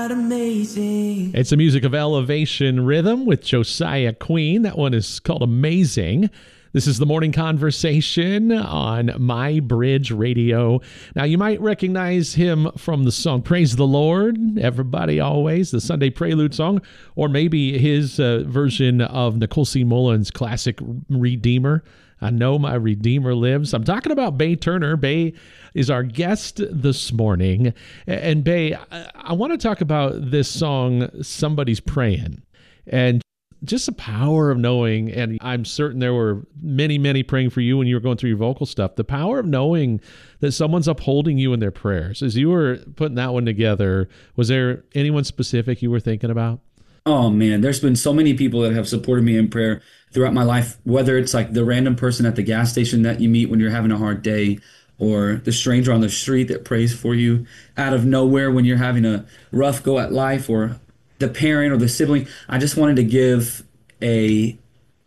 God amazing. It's the music of Elevation Rhythm with Josiah Queen. That one is called Amazing. This is the Morning Conversation on My Bridge Radio. Now, you might recognize him from the song Praise the Lord, Everybody Always, the Sunday Prelude song, or maybe his version of Nicole C. Mullen's classic Redeemer. I Know My Redeemer Lives. I'm talking about Bay Turner. Bay is our guest this morning. And Bay, I want to talk about this song, Somebody's Praying. And just the power of knowing, and I'm certain there were many, many praying for you when you were going through your vocal stuff, the power of knowing that someone's upholding you in their prayers. As you were putting that one together, was there anyone specific you were thinking about? Oh man, there's been so many people that have supported me in prayer throughout my life, whether it's like the random person at the gas station that you meet when you're having a hard day, or the stranger on the street that prays for you out of nowhere when you're having a rough go at life, or the parent or the sibling. I just wanted to give a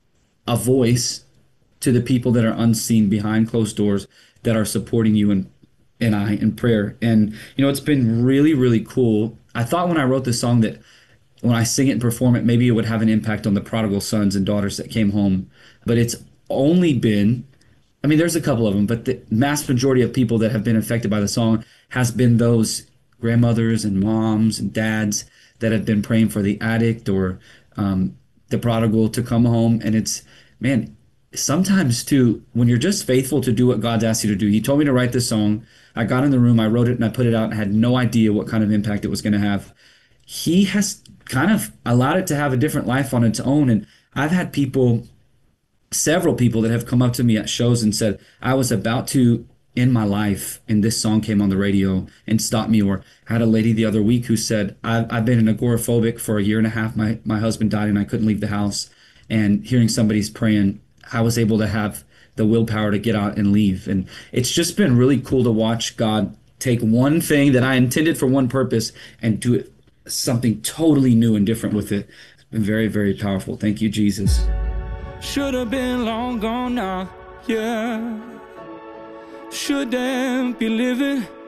voice to the people that are unseen behind closed doors that are supporting you and I in prayer. And you know, it's been really, really cool. I thought when I wrote this song that when I sing it and perform it, maybe it would have an impact on the prodigal sons and daughters that came home. But it's only been, I mean, there's a couple of them, but the mass majority of people that have been affected by the song has been those grandmothers and moms and dads that have been praying for the addict or the prodigal to come home. And it's, man, sometimes too, when you're just faithful to do what God's asked you to do. He told me to write this song. I got in the room, I wrote it, and I put it out and had no idea what kind of impact it was going to have. He has kind of allowed it to have a different life on its own. And I've had people, several people that have come up to me at shows and said, I was about to end my life and this song came on the radio and stopped me. Or I had a lady the other week who said, I've been an agoraphobic for a year and a half. My husband died and I couldn't leave the house. And hearing somebody's praying, I was able to have the willpower to get out and leave. And it's just been really cool to watch God take one thing that I intended for one purpose and do it something totally new and different with it. It's been very, very powerful. Thank you, Jesus. Should have been long gone now, yeah. Shouldn't be living